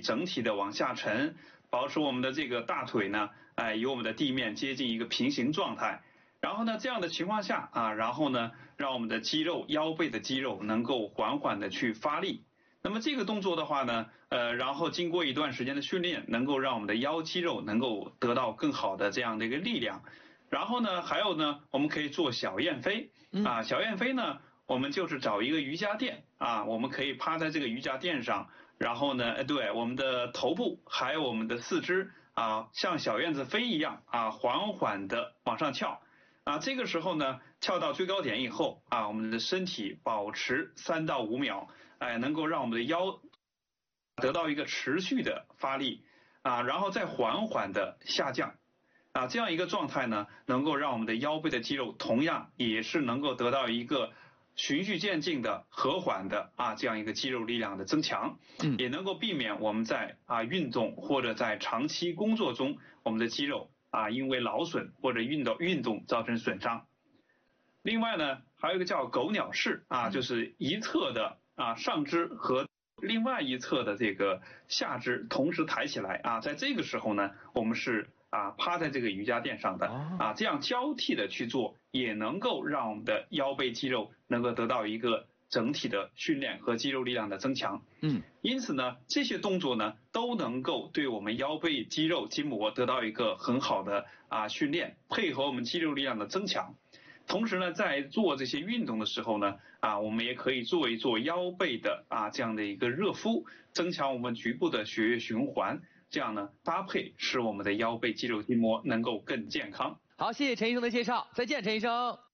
整体的往下沉，保持我们的这个大腿呢，与我们的地面接近一个平行状态。然后呢，这样的情况下然后呢，让我们的肌肉，腰背的肌肉能够缓缓的去发力。那么这个动作的话呢，然后经过一段时间的训练，能够让我们的腰肌肉能够得到更好的这样的一个力量。然后呢，还有呢，我们可以做小燕飞小燕飞呢，我们就是找一个瑜伽垫我们可以趴在这个瑜伽垫上，然后呢，对我们的头部还有我们的四肢像小燕子飞一样缓缓的往上翘这个时候呢，翘到最高点以后我们的身体保持3到5秒，能够让我们的腰得到一个持续的发力然后再缓缓的下降这样一个状态呢，能够让我们的腰背的肌肉同样也是能够得到一个循序渐进的和缓的这样一个肌肉力量的增强，也能够避免我们在运动或者在长期工作中，我们的肌肉因为劳损或者运动造成损伤。另外呢，还有一个叫狗鸟式就是一侧的上肢和另外一侧的这个下肢同时抬起来在这个时候呢，我们是趴在这个瑜伽垫上的这样交替的去做，也能够让我们的腰背肌肉能够得到一个整体的训练和肌肉力量的增强。因此呢，这些动作呢都能够对我们腰背肌肉筋膜得到一个很好的训练，配合我们肌肉力量的增强。同时呢，在做这些运动的时候呢我们也可以做一做腰背的这样的一个热敷，增强我们局部的血液循环，这样呢搭配使我们的腰背肌肉筋膜能够更健康。 好，谢谢陈医生的介绍，再见，陈医生。